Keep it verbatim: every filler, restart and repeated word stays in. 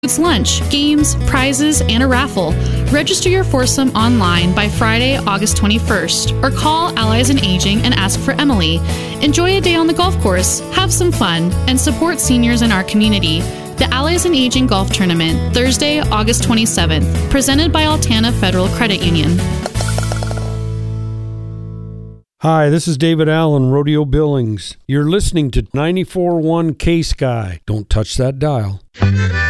It's lunch, games, prizes, and a raffle. Register your foursome online by Friday, August twenty-first, or call Allies in Aging and ask for Emily. Enjoy a day on the golf course, have some fun, and support seniors in our community. The Allies in Aging Golf Tournament, Thursday, August twenty-seventh, presented by Altana Federal Credit Union. Hi, this is David Allen, Rodeo Billings. You're listening to ninety-four point one K-Sky. Don't touch that dial.